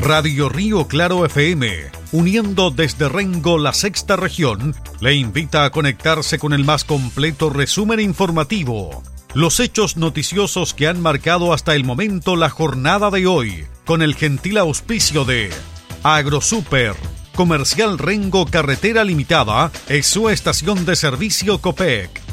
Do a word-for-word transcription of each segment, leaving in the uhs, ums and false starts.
Radio Río Claro F M, uniendo desde Rengo la sexta región, le invita a conectarse con el más completo resumen informativo. Los hechos noticiosos que han marcado hasta el momento la jornada de hoy, con el gentil auspicio de AgroSuper, Comercial Rengo Carretera Limitada, es su estación de servicio Copec.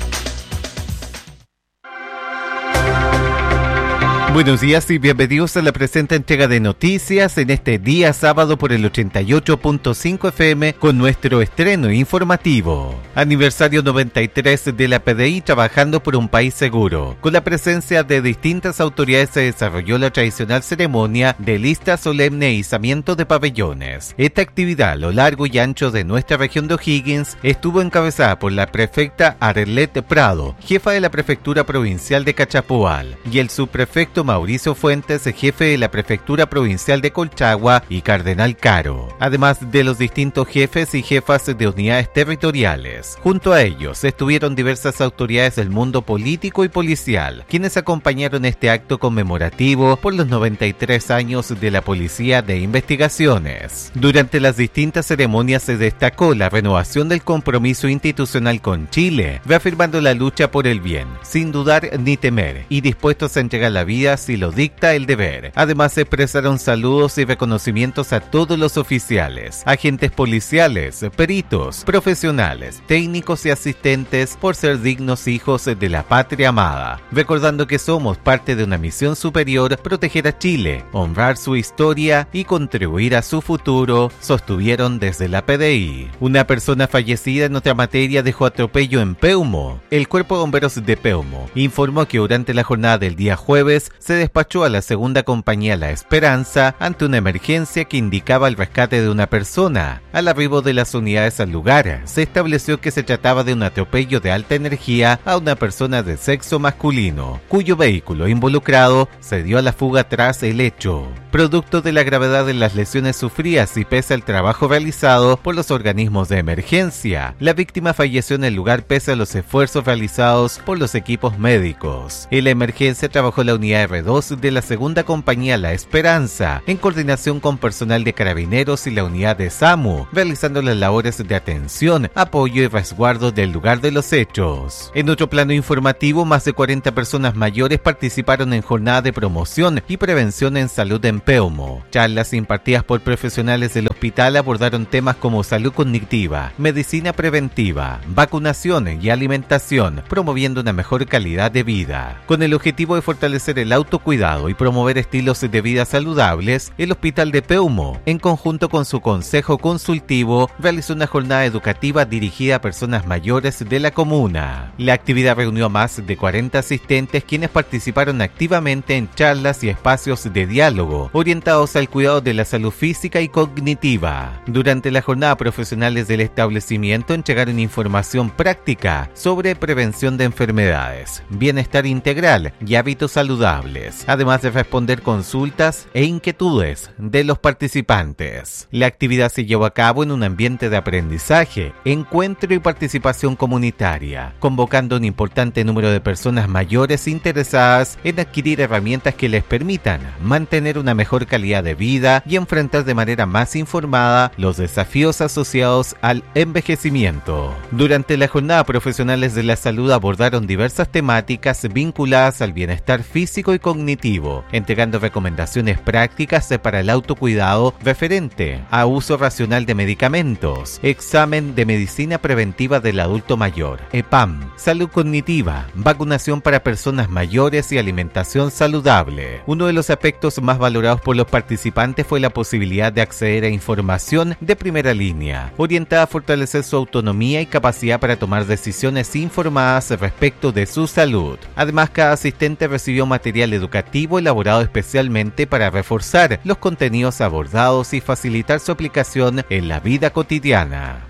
Buenos días y bienvenidos a la presente entrega de noticias en este día sábado por el ochenta y ocho punto cinco F M con nuestro estreno informativo. Aniversario noventa y tres de la P D I trabajando por un país seguro. Con la presencia de distintas autoridades se desarrolló la tradicional ceremonia de lista solemne e izamiento de pabellones. Esta actividad a lo largo y ancho de nuestra región de O'Higgins estuvo encabezada por la prefecta Arlette Prado, jefa de la prefectura provincial de Cachapoal, y el subprefecto Mauricio Fuentes, jefe de la Prefectura Provincial de Colchagua, y Cardenal Caro, además de los distintos jefes y jefas de unidades territoriales. Junto a ellos estuvieron diversas autoridades del mundo político y policial, quienes acompañaron este acto conmemorativo por los noventa y tres años de la Policía de Investigaciones. Durante las distintas ceremonias se destacó la renovación del compromiso institucional con Chile, reafirmando la lucha por el bien, sin dudar ni temer, y dispuestos a entregar la vida si lo dicta el deber. Además se expresaron saludos y reconocimientos a todos los oficiales, agentes policiales, peritos, profesionales, técnicos y asistentes por ser dignos hijos de la patria amada, recordando que somos parte de una misión superior: proteger a Chile, honrar su historia y contribuir a su futuro, sostuvieron desde la P D I. Una persona fallecida en otra materia dejó atropello en Peumo. El Cuerpo de Bomberos de Peumo informó que durante la jornada del día jueves se despachó a la segunda compañía La Esperanza ante una emergencia que indicaba el rescate de una persona. Al arribo de las unidades al lugar, se estableció que se trataba de un atropello de alta energía a una persona de sexo masculino, cuyo vehículo involucrado se dio a la fuga tras el hecho. Producto de la gravedad de las lesiones sufridas y pese al trabajo realizado por los organismos de emergencia, la víctima falleció en el lugar pese a los esfuerzos realizados por los equipos médicos. En la emergencia trabajó la unidad R dos de la segunda compañía La Esperanza, en coordinación con personal de Carabineros y la unidad de SAMU, realizando las labores de atención, apoyo y resguardo del lugar de los hechos. En otro plano informativo, más de cuarenta personas mayores participaron en jornada de promoción y prevención en salud en Peumo. Charlas impartidas por profesionales del hospital abordaron temas como salud cognitiva, medicina preventiva, vacunación y alimentación, promoviendo una mejor calidad de vida. Con el objetivo de fortalecer el autocuidado y promover estilos de vida saludables, el Hospital de Peumo, en conjunto con su Consejo Consultivo, realizó una jornada educativa dirigida a personas mayores de la comuna. La actividad reunió a más de cuarenta asistentes, quienes participaron activamente en charlas y espacios de diálogo orientados al cuidado de la salud física y cognitiva. Durante la jornada, profesionales del establecimiento entregaron información práctica sobre prevención de enfermedades, bienestar integral y hábitos saludables, además de responder consultas e inquietudes de los participantes. La actividad se llevó a cabo en un ambiente de aprendizaje, encuentro y participación comunitaria, convocando un importante número de personas mayores interesadas en adquirir herramientas que les permitan mantener una mejor calidad de vida y enfrentar de manera más informada los desafíos asociados al envejecimiento. Durante la jornada, profesionales de la salud abordaron diversas temáticas vinculadas al bienestar físico y cognitivo, entregando recomendaciones prácticas para el autocuidado referente a uso racional de medicamentos, examen de medicina preventiva del adulto mayor, E P A M, salud cognitiva, vacunación para personas mayores y alimentación saludable. Uno de los aspectos más valorados por los participantes fue la posibilidad de acceder a información de primera línea, orientada a fortalecer su autonomía y capacidad para tomar decisiones informadas respecto de su salud. Además, cada asistente recibió material educativo elaborado especialmente para reforzar los contenidos abordados y facilitar su aplicación en la vida cotidiana.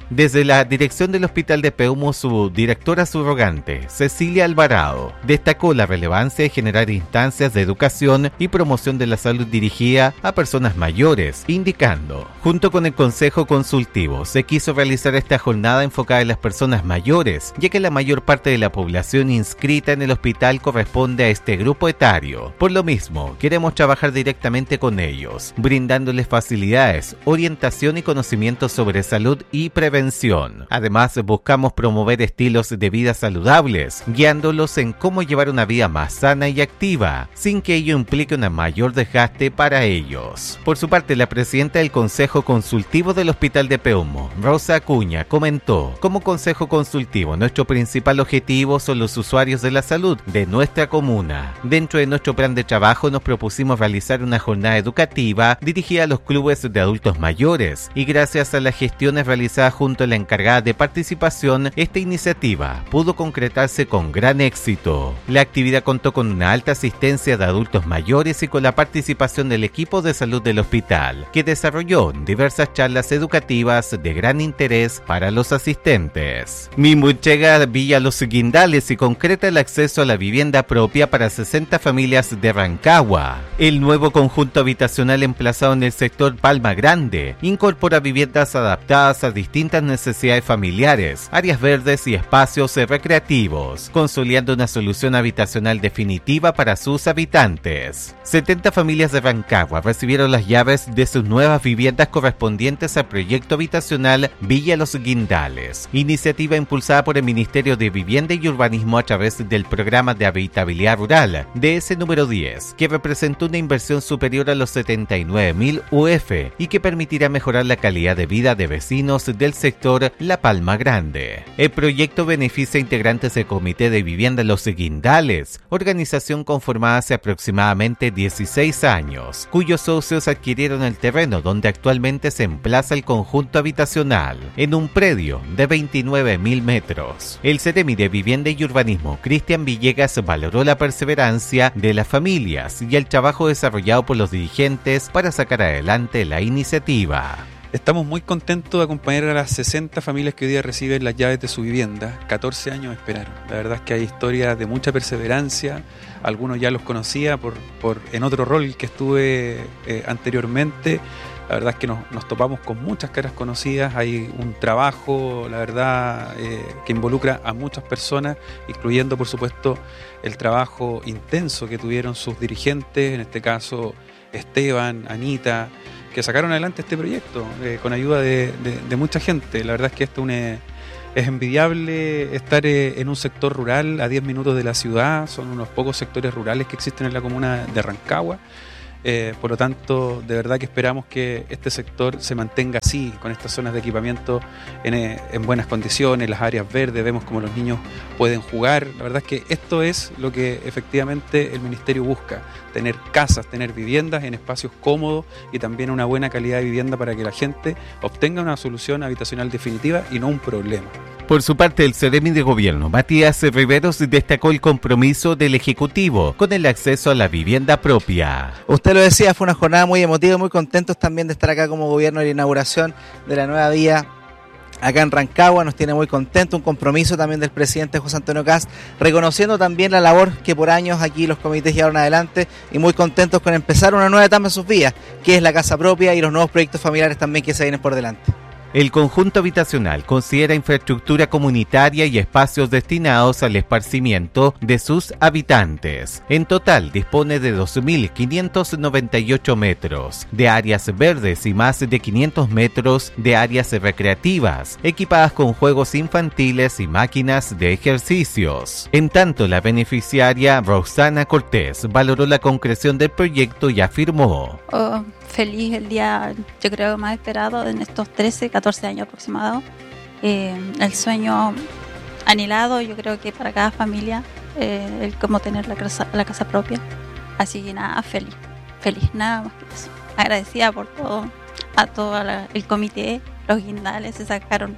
Desde la dirección del Hospital de Peumo, su directora subrogante, Cecilia Alvarado, destacó la relevancia de generar instancias de educación y promoción de la salud dirigida a personas mayores, indicando, junto con el Consejo Consultivo, se quiso realizar esta jornada enfocada en las personas mayores, ya que la mayor parte de la población inscrita en el hospital corresponde a este grupo etario. Por lo mismo, queremos trabajar directamente con ellos, brindándoles facilidades, orientación y conocimientos sobre salud y prevención. Además, buscamos promover estilos de vida saludables, guiándolos en cómo llevar una vida más sana y activa, sin que ello implique un mayor desgaste para ellos. Por su parte, la presidenta del Consejo Consultivo del Hospital de Peumo, Rosa Acuña, comentó: como Consejo Consultivo, nuestro principal objetivo son los usuarios de la salud de nuestra comuna. Dentro de nuestro plan de trabajo nos propusimos realizar una jornada educativa dirigida a los clubes de adultos mayores, y gracias a las gestiones realizadas junto a la encargada de participación, esta iniciativa pudo concretarse con gran éxito. La actividad contó con una alta asistencia de adultos mayores y con la participación del equipo de salud del hospital, que desarrolló diversas charlas educativas de gran interés para los asistentes. Mimbuchega Villa Los Guindales y concreta el acceso a la vivienda propia para sesenta familias de Rancagua. El nuevo conjunto habitacional emplazado en el sector Palma Grande incorpora viviendas adaptadas a distintas necesidades familiares, áreas verdes y espacios recreativos, consolidando una solución habitacional definitiva para sus habitantes. setenta familias de Rancagua recibieron las llaves de sus nuevas viviendas correspondientes al proyecto habitacional Villa Los Guindales, iniciativa impulsada por el Ministerio de Vivienda y Urbanismo a través del Programa de Habitabilidad Rural D S número diez, que representó una inversión superior a los setenta y nueve mil U F y que permitirá mejorar la calidad de vida de vecinos del sector La Palma Grande. El proyecto beneficia a integrantes del Comité de Vivienda Los Guindales, organización conformada hace aproximadamente dieciséis años, cuyos socios adquirieron el terreno donde actualmente se emplaza el conjunto habitacional, en un predio de veintinueve mil metros. El Ceremi de Vivienda y Urbanismo, Cristian Villegas, valoró la perseverancia de las familias y el trabajo desarrollado por los dirigentes para sacar adelante la iniciativa. Estamos muy contentos de acompañar a las sesenta familias que hoy día reciben las llaves de su vivienda. catorce años esperaron. La verdad es que hay historias de mucha perseverancia. Algunos ya los conocía por, por en otro rol que estuve eh, anteriormente. La verdad es que nos, nos topamos con muchas caras conocidas. Hay un trabajo, la verdad, eh, que involucra a muchas personas, incluyendo, por supuesto, el trabajo intenso que tuvieron sus dirigentes, en este caso Esteban, Anita, que sacaron adelante este proyecto eh, con ayuda de, de, de mucha gente. La verdad es que esto une, es envidiable estar eh, en un sector rural a diez minutos de la ciudad. Son unos pocos sectores rurales que existen en la comuna de Rancagua. Eh, por lo tanto, de verdad que esperamos que este sector se mantenga así, con estas zonas de equipamiento en, en buenas condiciones, las áreas verdes, vemos cómo los niños pueden jugar. La verdad es que esto es lo que efectivamente el Ministerio busca: tener casas, tener viviendas en espacios cómodos y también una buena calidad de vivienda para que la gente obtenga una solución habitacional definitiva y no un problema. Por su parte, el Ceremi de Gobierno, Matías Riveros, destacó el compromiso del Ejecutivo con el acceso a la vivienda propia. Usted lo decía, fue una jornada muy emotiva y muy contentos también de estar acá como gobierno en la inauguración de la nueva vía acá en Rancagua. Nos tiene muy contentos, un compromiso también del presidente José Antonio Kast, reconociendo también la labor que por años aquí los comités llevaron adelante, y muy contentos con empezar una nueva etapa en sus vidas, que es la casa propia y los nuevos proyectos familiares también que se vienen por delante. El conjunto habitacional considera infraestructura comunitaria y espacios destinados al esparcimiento de sus habitantes. En total dispone de dos mil quinientos noventa y ocho metros de áreas verdes y más de quinientos metros de áreas recreativas, equipadas con juegos infantiles y máquinas de ejercicios. En tanto, la beneficiaria Roxana Cortés valoró la concreción del proyecto y afirmó: Oh, feliz el día, yo creo, más esperado en estos trece, catorce años aproximados. Eh, el sueño anhelado, yo creo que para cada familia, eh, el cómo tener la casa, la casa propia. Así que nada, feliz, feliz, nada más que eso. Agradecida por todo, a todo la, el comité, los guindales, se sacaron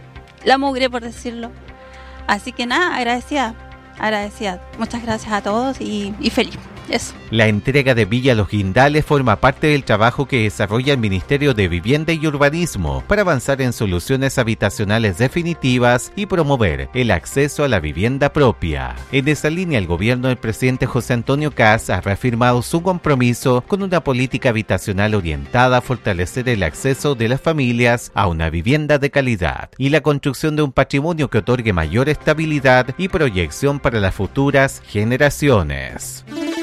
la mugre, por decirlo. Así que nada, agradecida, agradecida. Muchas gracias a todos y, y feliz, Eso. La entrega de Villa Los Guindales forma parte del trabajo que desarrolla el Ministerio de Vivienda y Urbanismo para avanzar en soluciones habitacionales definitivas y promover el acceso a la vivienda propia. En esa línea, el gobierno del presidente José Antonio Kast ha reafirmado su compromiso con una política habitacional orientada a fortalecer el acceso de las familias a una vivienda de calidad y la construcción de un patrimonio que otorgue mayor estabilidad y proyección para las futuras generaciones.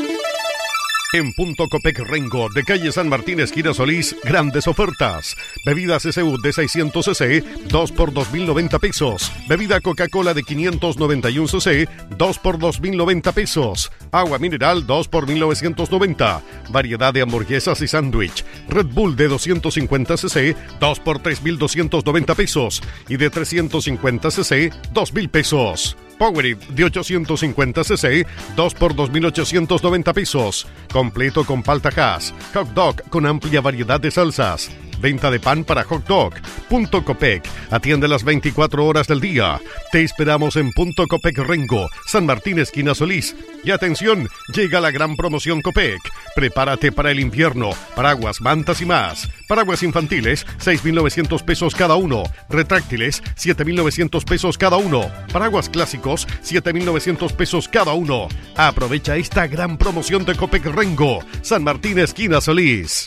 En Punto Copec Rengo, de calle San Martín, esquina Solís, grandes ofertas. Bebida C C U de seiscientos centilitros, dos por dos mil noventa pesos. Bebida Coca-Cola de quinientos noventa y uno centilitros, dos por dos mil noventa pesos. Agua mineral, dos por mil novecientos noventa. Variedad de hamburguesas y sándwich. Red Bull de doscientos cincuenta centilitros, dos por tres mil doscientos noventa pesos. Y de trescientos cincuenta centilitros, dos mil pesos. Powerade de ochocientos cincuenta centilitros, dos por dos mil ochocientos noventa pesos. Completo con palta Hass. Hot dog con amplia variedad de salsas. Venta de pan para hot dog. Punto Copec. Atiende las veinticuatro horas del día. Te esperamos en Punto Copec Rengo, San Martín, esquina Solís. Y atención, llega la gran promoción Copec. Prepárate para el invierno. Paraguas, mantas y más. Paraguas infantiles, seis mil novecientos pesos cada uno. Retráctiles, siete mil novecientos pesos cada uno. Paraguas clásicos, siete mil novecientos pesos cada uno. Aprovecha esta gran promoción de Copec Rengo, San Martín, esquina Solís.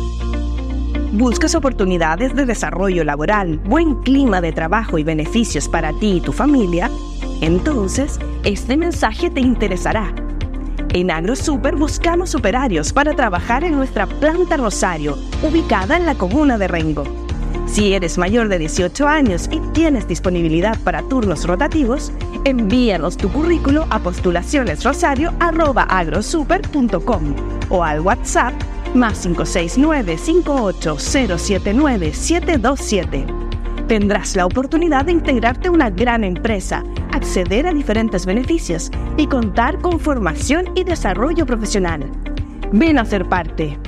¿Buscas oportunidades de desarrollo laboral, buen clima de trabajo y beneficios para ti y tu familia? Entonces, este mensaje te interesará. En AgroSuper buscamos operarios para trabajar en nuestra planta Rosario, ubicada en la comuna de Rengo. Si eres mayor de dieciocho años y tienes disponibilidad para turnos rotativos, envíanos tu currículo a postulacionesrosario arroba agrosuper punto com o al WhatsApp más cinco seis nueve, cinco ocho cero siete nueve, siete dos siete. Tendrás la oportunidad de integrarte a una gran empresa, acceder a diferentes beneficios y contar con formación y desarrollo profesional. Ven a ser parte.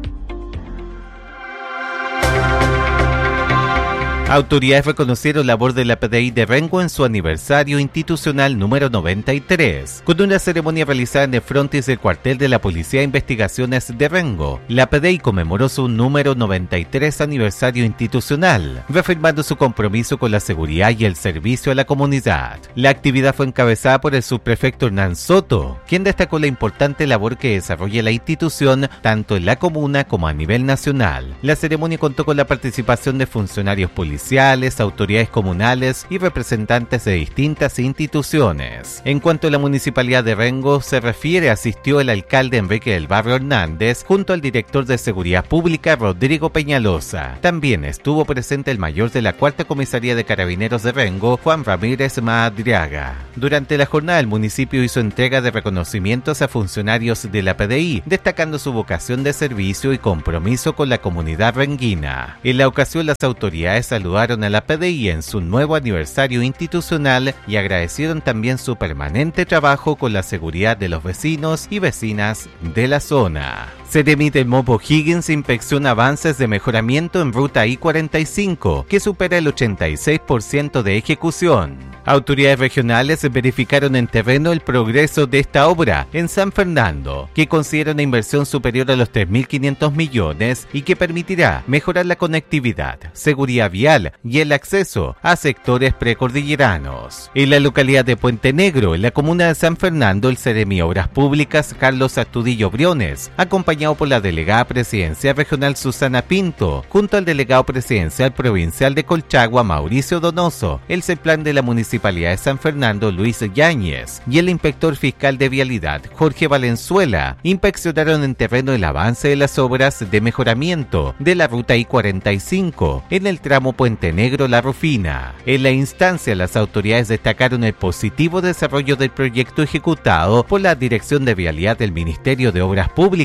Autoridades reconocieron labor de la P D I de Rengo en su aniversario institucional número noventa y tres. Con una ceremonia realizada en el frontis del cuartel de la Policía de Investigaciones de Rengo, la P D I conmemoró su número noventa y tres aniversario institucional, reafirmando su compromiso con la seguridad y el servicio a la comunidad. La actividad fue encabezada por el subprefecto Hernán Soto, quien destacó la importante labor que desarrolla la institución tanto en la comuna como a nivel nacional. La ceremonia contó con la participación de funcionarios policiales, autoridades comunales y representantes de distintas instituciones. En cuanto a la municipalidad de Rengo se refiere, asistió el alcalde Enrique del Barrio Hernández junto al director de Seguridad Pública Rodrigo Peñalosa. También estuvo presente el mayor de la Cuarta Comisaría de Carabineros de Rengo, Juan Ramírez Madriaga. Durante la jornada, el municipio hizo entrega de reconocimientos a funcionarios de la P D I, destacando su vocación de servicio y compromiso con la comunidad renguina. En la ocasión, las autoridades saludaron Saludaron a la P D I en su nuevo aniversario institucional y agradecieron también su permanente trabajo con la seguridad de los vecinos y vecinas de la zona. Seremi del Mopo Higgins inspecciona avances de mejoramiento en ruta I cuarenta y cinco, que supera el ochenta y seis por ciento de ejecución. Autoridades regionales verificaron en terreno el progreso de esta obra en San Fernando, que considera una inversión superior a los tres mil quinientos millones y que permitirá mejorar la conectividad, seguridad vial y el acceso a sectores precordilleranos. En la localidad de Puente Negro, en la comuna de San Fernando, el Seremi Obras Públicas Carlos Astudillo Briones, acompañado por la delegada presidencial regional Susana Pinto, junto al delegado presidencial provincial de Colchagua Mauricio Donoso, el CEPLAN de la municipalidad de San Fernando Luis Yáñez y el inspector fiscal de vialidad Jorge Valenzuela inspeccionaron en terreno el avance de las obras de mejoramiento de la ruta I cuarenta y cinco en el tramo Puente Negro-La Rufina. En la instancia, las autoridades destacaron el positivo desarrollo del proyecto ejecutado por la Dirección de Vialidad del Ministerio de Obras Públicas,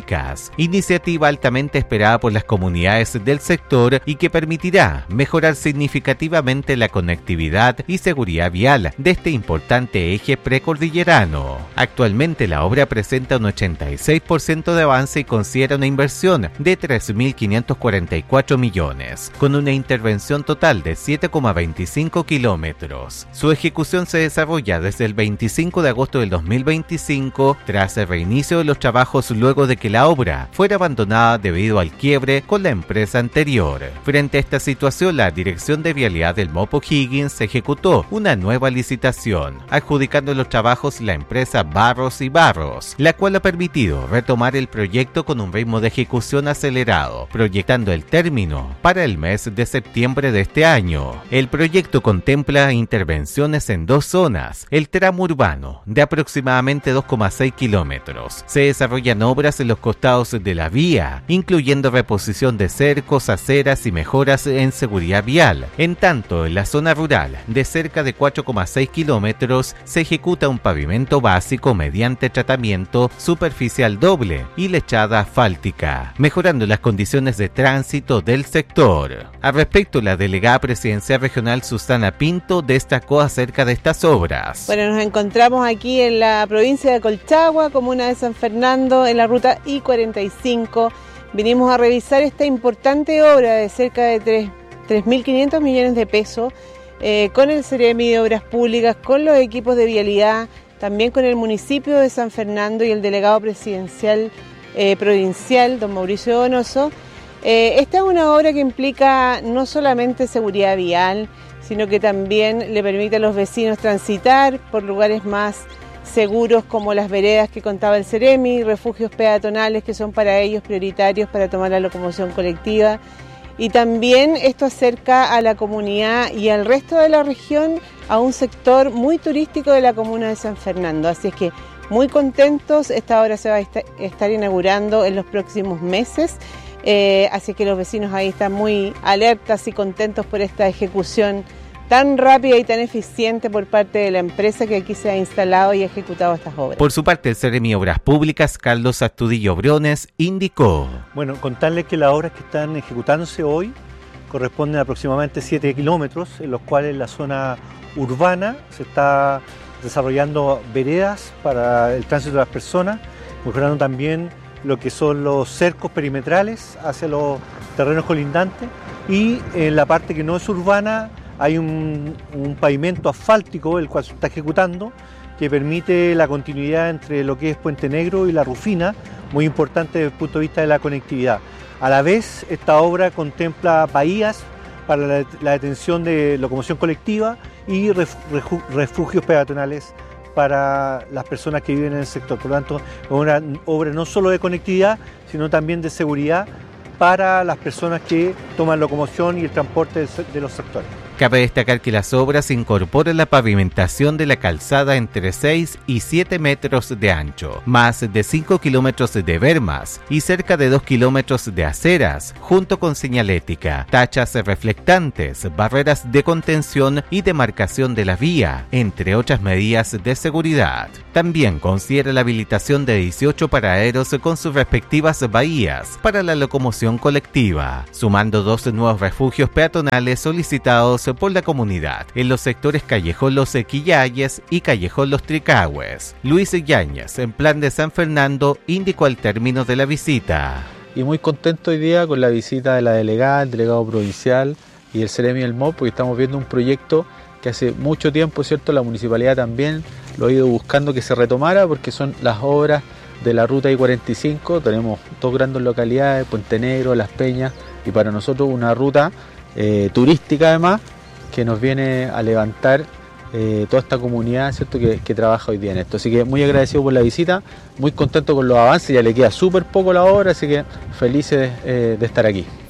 Bus, iniciativa altamente esperada por las comunidades del sector y que permitirá mejorar significativamente la conectividad y seguridad vial de este importante eje precordillerano. Actualmente la obra presenta un ochenta y seis por ciento de avance y considera una inversión de tres mil quinientos cuarenta y cuatro millones, con una intervención total de siete coma veinticinco kilómetros. Su ejecución se desarrolla desde el veinticinco de agosto del dos mil veinticinco, tras el reinicio de los trabajos luego de que la obra fuera abandonada debido al quiebre con la empresa anterior. Frente a esta situación, la Dirección de Vialidad del M O P O'Higgins ejecutó una nueva licitación, adjudicando los trabajos la empresa Barros y Barros, la cual ha permitido retomar el proyecto con un ritmo de ejecución acelerado, proyectando el término para el mes de septiembre de este año. El proyecto contempla intervenciones en dos zonas. El tramo urbano, de aproximadamente dos coma seis kilómetros. Se desarrollan obras en los costados de la vía, incluyendo reposición de cercos, aceras y mejoras en seguridad vial. En tanto, en la zona rural, de cerca de cuatro coma seis kilómetros, se ejecuta un pavimento básico mediante tratamiento superficial doble y lechada asfáltica, mejorando las condiciones de tránsito del sector. Al respecto, la delegada presidencial regional Susana Pinto destacó acerca de estas obras. Bueno, nos encontramos aquí en la provincia de Colchagua, comuna de San Fernando, en la ruta I cuarenta y cinco. Vinimos a revisar esta importante obra de cerca de tres mil quinientos millones de pesos eh, con el Ceremi de Obras Públicas, con los equipos de vialidad, también con el municipio de San Fernando y el delegado presidencial eh, provincial, don Mauricio Donoso. Eh, esta es una obra que implica no solamente seguridad vial, sino que también le permite a los vecinos transitar por lugares más seguros como las veredas que contaba el Ceremi, refugios peatonales que son para ellos prioritarios para tomar la locomoción colectiva. Y también esto acerca a la comunidad y al resto de la región a un sector muy turístico de la comuna de San Fernando. Así es que muy contentos, esta obra se va a estar inaugurando en los próximos meses. Eh, así que los vecinos ahí están muy alertas y contentos por esta ejecución tan rápida y tan eficiente por parte de la empresa que aquí se ha instalado y ejecutado estas obras. Por su parte, el Ceremi Obras Públicas, Carlos Astudillo Briones, indicó. Bueno, contarles que las obras que están ejecutándose hoy corresponden a aproximadamente siete kilómetros, en los cuales en la zona urbana se está desarrollando veredas para el tránsito de las personas, mejorando también lo que son los cercos perimetrales hacia los terrenos colindantes, y en la parte que no es urbana hay un, un pavimento asfáltico el cual se está ejecutando que permite la continuidad entre lo que es Puente Negro y La Rufina, muy importante desde el punto de vista de la conectividad. A la vez, esta obra contempla bahías para la, la detención de locomoción colectiva y ref, refu, refugios peatonales para las personas que viven en el sector. Por lo tanto, es una obra no solo de conectividad, sino también de seguridad para las personas que toman locomoción y el transporte de los sectores. Cabe destacar que las obras incorporan la pavimentación de la calzada entre seis y siete metros de ancho, más de cinco kilómetros de bermas y cerca de dos kilómetros de aceras, junto con señalética, tachas reflectantes, barreras de contención y demarcación de la vía, entre otras medidas de seguridad. También considera la habilitación de dieciocho paraderos con sus respectivas bahías para la locomoción colectiva, sumando dos nuevos refugios peatonales solicitados por la comunidad en los sectores Callejón Los Quillayes y Callejón Los Tricagües. Luis Yáñez, en Plan de San Fernando, indicó al término de la visita. Y muy contento hoy día con la visita de la delegada, el delegado provincial y el Ceremi y el M O P, porque estamos viendo un proyecto que hace mucho tiempo, ¿cierto?, la municipalidad también lo ha ido buscando que se retomara, porque son las obras de la ruta I cuarenta y cinco. Tenemos dos grandes localidades, Puente Negro, Las Peñas, y para nosotros una ruta eh, turística además, que nos viene a levantar eh, toda esta comunidad, ¿cierto?, que, que trabaja hoy día en esto. Así que muy agradecido por la visita, muy contento con los avances, ya le queda súper poco la obra, así que felices eh, de estar aquí.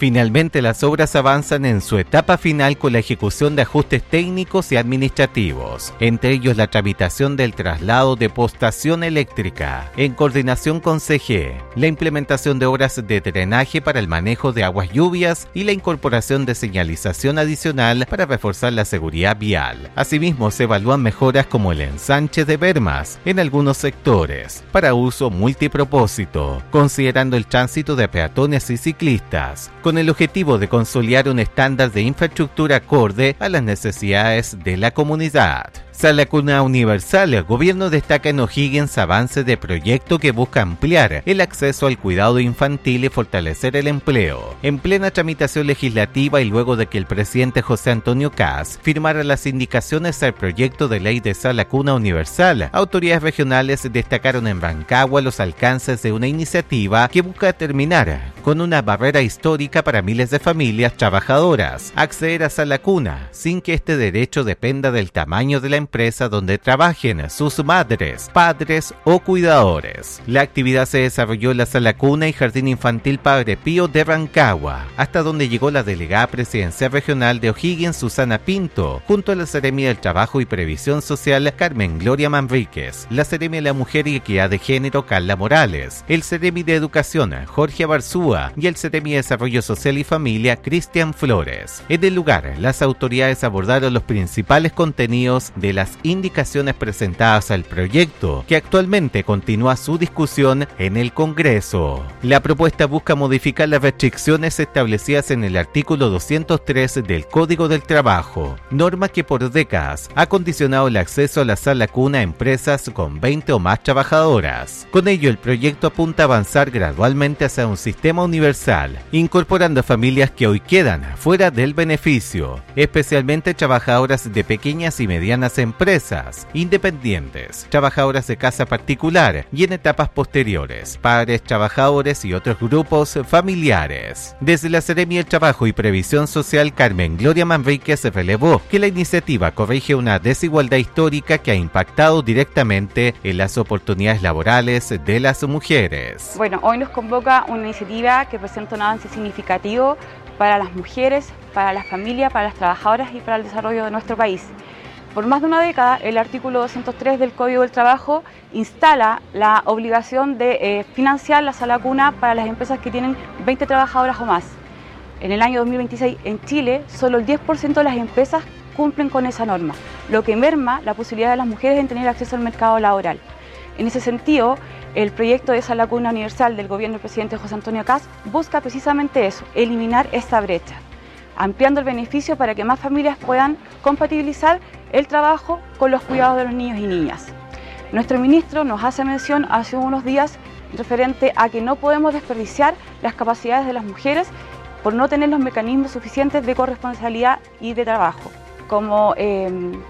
Finalmente, las obras avanzan en su etapa final con la ejecución de ajustes técnicos y administrativos, entre ellos la tramitación del traslado de postación eléctrica, en coordinación con C G, la implementación de obras de drenaje para el manejo de aguas lluvias y la incorporación de señalización adicional para reforzar la seguridad vial. Asimismo, se evalúan mejoras como el ensanche de bermas en algunos sectores para uso multipropósito, considerando el tránsito de peatones y ciclistas, con el objetivo de consolidar un estándar de infraestructura acorde a las necesidades de la comunidad. Sala Cuna Universal. El gobierno destaca en O'Higgins avance de proyecto que busca ampliar el acceso al cuidado infantil y fortalecer el empleo. En plena tramitación legislativa y luego de que el presidente José Antonio Kast firmara las indicaciones al proyecto de ley de Sala Cuna Universal, autoridades regionales destacaron en Rancagua los alcances de una iniciativa que busca terminar con una barrera histórica para miles de familias trabajadoras, acceder a Sala Cuna sin que este derecho dependa del tamaño de la empresa donde trabajen sus madres, padres o cuidadores. La actividad se desarrolló en la Sala Cuna y Jardín Infantil Padre Pío de Rancagua, hasta donde llegó la delegada presidencial regional de O'Higgins, Susana Pinto, junto a la Seremi del Trabajo y Previsión Social, Carmen Gloria Manríquez, la Seremi de la Mujer y Equidad de Género, Carla Morales, el Seremi de Educación, Jorge Abarzúa, y el Seremi de Desarrollo Social y Familia, Cristian Flores. En el lugar, las autoridades abordaron los principales contenidos de las indicaciones presentadas al proyecto, que actualmente continúa su discusión en el Congreso. La propuesta busca modificar las restricciones establecidas en el artículo doscientos tres del Código del Trabajo, norma que por décadas ha condicionado el acceso a la Sala Cuna a empresas con veinte o más trabajadoras. Con ello, el proyecto apunta a avanzar gradualmente hacia un sistema universal, incorporando a familias que hoy quedan fuera del beneficio, especialmente trabajadoras de pequeñas y medianas empresas, independientes, trabajadoras de casa particular y en etapas posteriores, padres, trabajadores y otros grupos familiares. Desde la Seremi del Trabajo y Previsión Social, Carmen Gloria Manríquez relevó que la iniciativa corrige una desigualdad histórica que ha impactado directamente en las oportunidades laborales de las mujeres. Bueno, hoy nos convoca una iniciativa que presenta un avance significativo para las mujeres, para las familias, para las trabajadoras y para el desarrollo de nuestro país. Por más de una década, el artículo doscientos tres del Código del Trabajo instala la obligación de eh, financiar la Sala Cuna para las empresas que tienen veinte trabajadoras o más. En el año dos mil veintiséis, en Chile, solo el diez por ciento de las empresas cumplen con esa norma, lo que merma la posibilidad de las mujeres en tener acceso al mercado laboral. En ese sentido, el proyecto de Sala Cuna Universal del gobierno del presidente José Antonio Kast busca precisamente eso, eliminar esta brecha, ampliando el beneficio para que más familias puedan compatibilizar el trabajo con los cuidados de los niños y niñas. Nuestro ministro nos hace mención hace unos días referente a que no podemos desperdiciar las capacidades de las mujeres por no tener los mecanismos suficientes de corresponsabilidad y de trabajo. Como eh,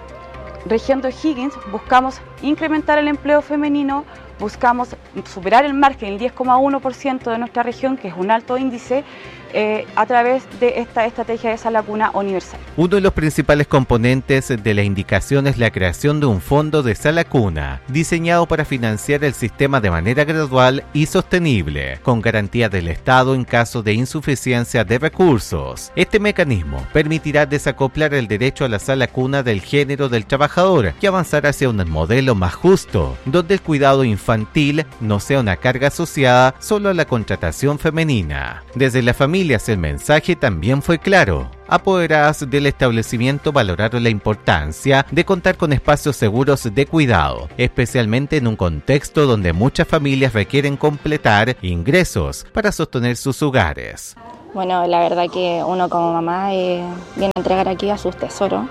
región de O'Higgins buscamos incrementar el empleo femenino, buscamos superar el margen, el diez coma uno por ciento de nuestra región, que es un alto índice, eh, a través de esta estrategia de Sala Cuna Universal. Uno de los principales componentes de la indicación es la creación de un fondo de Sala Cuna, diseñado para financiar el sistema de manera gradual y sostenible, con garantía del Estado en caso de insuficiencia de recursos. Este mecanismo permitirá desacoplar el derecho a la Sala Cuna del género del trabajador y avanzar hacia un modelo más justo, donde el cuidado infantil no sea una carga asociada solo a la contratación femenina. Desde la familia, el mensaje también fue claro. Apoderadas del establecimiento valoraron la importancia de contar con espacios seguros de cuidado, especialmente en un contexto donde muchas familias requieren completar ingresos para sostener sus hogares. Bueno, la verdad que uno como mamá eh, viene a entregar aquí a sus tesoros.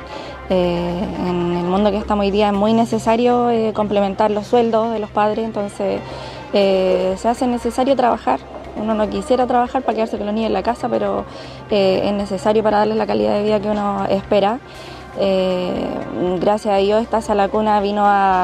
Eh, en el mundo que estamos hoy día es muy necesario eh, complementar los sueldos de los padres, entonces eh, se hace necesario trabajar. Uno no quisiera trabajar para quedarse con los niños en la casa, pero eh, es necesario para darles la calidad de vida que uno espera. Eh, gracias a Dios esta Sala Cuna vino a,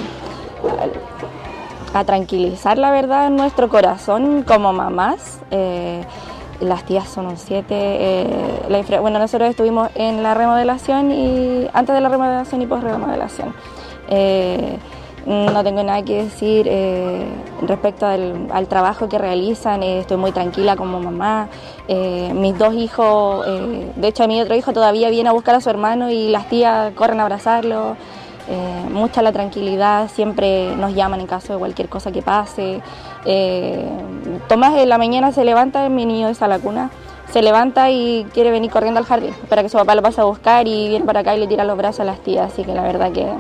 a, a tranquilizar, la verdad, nuestro corazón como mamás. Eh, las tías son un siete. Eh, la infra, bueno, nosotros estuvimos en la remodelación y antes de la remodelación y post remodelación. Eh, no tengo nada que decir eh, respecto al, al trabajo que realizan. Eh, estoy muy tranquila como mamá. Eh, mis dos hijos, eh, de hecho mi otro hijo todavía viene a buscar a su hermano y las tías corren a abrazarlo. Eh, mucha la tranquilidad, siempre nos llaman en caso de cualquier cosa que pase. Eh, Tomás en la mañana se levanta, mi niño está a la cuna, se levanta y quiere venir corriendo al jardín para que su papá lo pase a buscar y viene para acá y le tira los brazos a las tías, así que la verdad que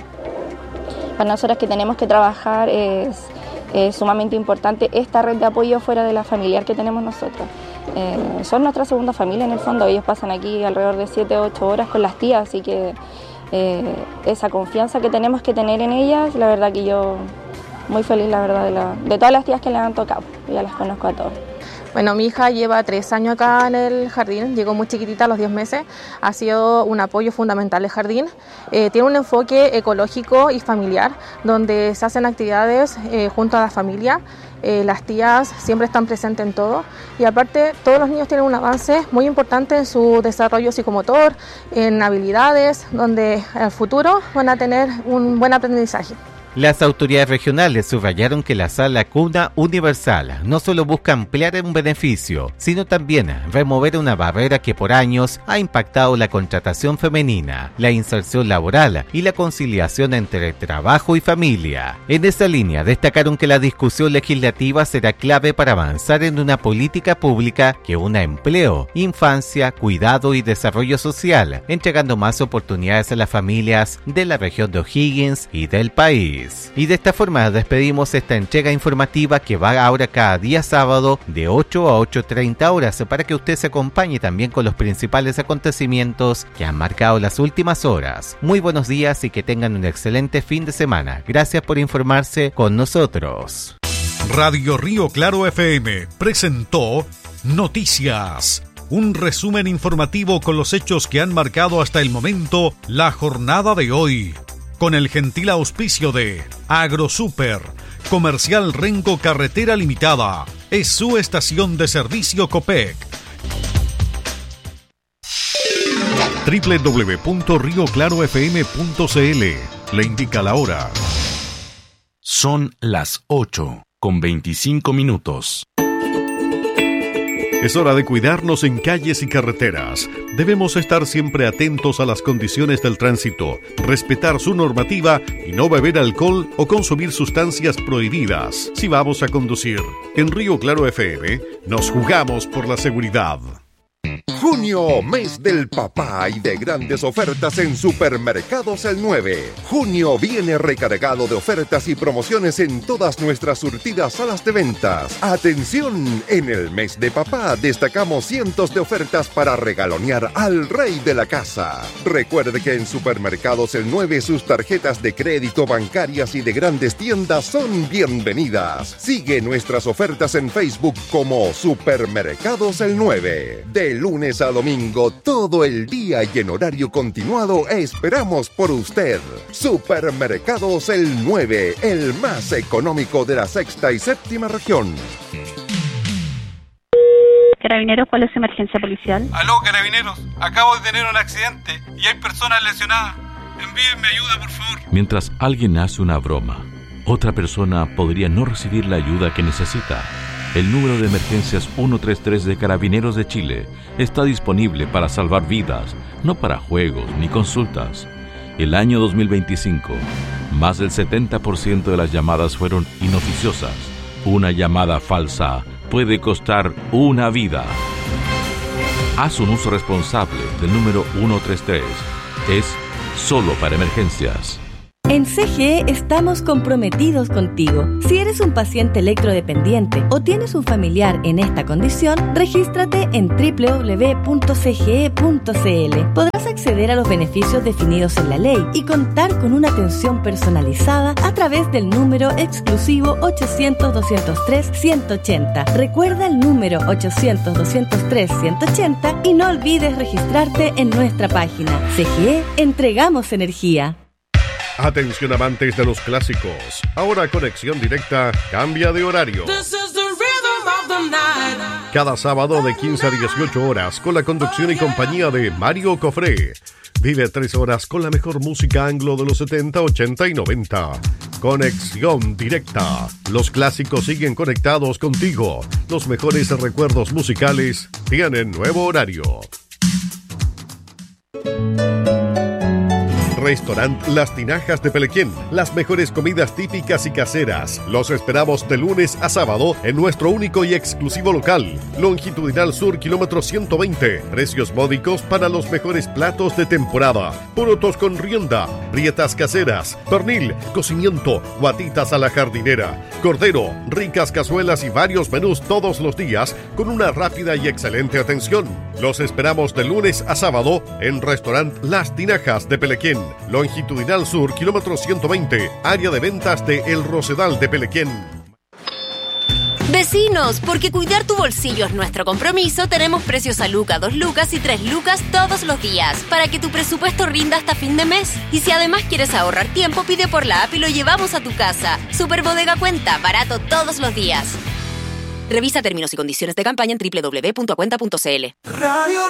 para nosotras que tenemos que trabajar es, es sumamente importante esta red de apoyo fuera de la familiar que tenemos nosotros. Eh, son nuestra segunda familia en el fondo, ellos pasan aquí alrededor de siete o ocho horas con las tías, así que Eh, esa confianza que tenemos que tener en ellas, la verdad que yo muy feliz, la verdad, de, la, de todas las tías que le han tocado, ya las conozco a todas. Bueno, mi hija lleva tres años acá en el jardín, llegó muy chiquitita a los diez meses, ha sido un apoyo fundamental el jardín. Eh, tiene un enfoque ecológico y familiar, donde se hacen actividades eh, junto a la familia. Eh, las tías siempre están presentes en todo y aparte todos los niños tienen un avance muy importante en su desarrollo psicomotor, en habilidades, donde en el futuro van a tener un buen aprendizaje. Las autoridades regionales subrayaron que la Sala Cuna Universal no solo busca ampliar un beneficio, sino también remover una barrera que por años ha impactado la contratación femenina, la inserción laboral y la conciliación entre trabajo y familia. En esa línea destacaron que la discusión legislativa será clave para avanzar en una política pública que una empleo, infancia, cuidado y desarrollo social, entregando más oportunidades a las familias de la región de O'Higgins y del país. Y de esta forma despedimos esta entrega informativa que va ahora cada día sábado de ocho a ocho treinta horas para que usted se acompañe también con los principales acontecimientos que han marcado las últimas horas. Muy buenos días y que tengan un excelente fin de semana. Gracias por informarse con nosotros. Radio Río Claro F M presentó Noticias, un resumen informativo con los hechos que han marcado hasta el momento la jornada de hoy. Con el gentil auspicio de AgroSuper, Comercial Renco Carretera Limitada, es su estación de servicio Copec. doble u doble u doble u punto río claro f m punto c l le indica la hora. Son las ocho con veinticinco minutos. Es hora de cuidarnos en calles y carreteras. Debemos estar siempre atentos a las condiciones del tránsito, respetar su normativa y no beber alcohol o consumir sustancias prohibidas si vamos a conducir. En Río Claro F M nos jugamos por la seguridad. Junio, mes del papá y de grandes ofertas en Supermercados El nueve. Junio viene recargado de ofertas y promociones en todas nuestras surtidas salas de ventas. ¡Atención! En el mes de papá destacamos cientos de ofertas para regalonear al rey de la casa. Recuerde que en Supermercados El nueve sus tarjetas de crédito bancarias y de grandes tiendas son bienvenidas. Sigue nuestras ofertas en Facebook como Supermercados El nueve. De lunes a domingo, todo el día y en horario continuado, esperamos por usted. Supermercados El nueve, el más económico de la sexta y séptima región. Carabineros, ¿cuál es su emergencia policial? Aló, Carabineros, acabo de tener un accidente y hay personas lesionadas. Envíenme ayuda, por favor. Mientras alguien hace una broma, otra persona podría no recibir la ayuda que necesita. El número de emergencias ciento treinta y tres de Carabineros de Chile está disponible para salvar vidas, no para juegos ni consultas. El año dos mil veinticinco, más del setenta por ciento de las llamadas fueron inoficiosas. Una llamada falsa puede costar una vida. Haz un uso responsable del número ciento treinta y tres. Es solo para emergencias. En C G E estamos comprometidos contigo. Si eres un paciente electrodependiente o tienes un familiar en esta condición, regístrate en doble u doble u doble u punto c g e punto c l. Podrás acceder a los beneficios definidos en la ley y contar con una atención personalizada a través del número exclusivo ochocientos, doscientos tres, ciento ochenta. Recuerda el número ochocientos, doscientos tres, ciento ochenta y no olvides registrarte en nuestra página. C G E, entregamos energía. Atención amantes de los clásicos. Ahora Conexión Directa cambia de horario. Cada sábado de quince a dieciocho horas con la conducción y compañía de Mario Cofré. Vive tres horas con la mejor música anglo de los setenta, ochenta y noventa. Conexión directa. Los clásicos siguen conectados contigo. Los mejores recuerdos musicales tienen nuevo horario. Restaurant Las Tinajas de Pelequén. Las mejores comidas típicas y caseras. Los esperamos de lunes a sábado en nuestro único y exclusivo local. Longitudinal Sur, kilómetro ciento veinte. Precios módicos para los mejores platos de temporada. Porotos con rienda, rietas caseras, pernil, cocimiento, guatitas a la jardinera, cordero, ricas cazuelas y varios menús todos los días con una rápida y excelente atención. Los esperamos de lunes a sábado en Restaurant Las Tinajas de Pelequén. Longitudinal Sur, kilómetro ciento veinte, área de ventas de El Rosedal de Pelequén. Vecinos, porque cuidar tu bolsillo es nuestro compromiso, tenemos precios a Luca, dos lucas y tres lucas todos los días, para que tu presupuesto rinda hasta fin de mes. Y si además quieres ahorrar tiempo, pide por la app y lo llevamos a tu casa. Super Bodega Cuenta, barato todos los días. Revisa términos y condiciones de campaña en doble u doble u doble u punto acuenta punto c l. Radio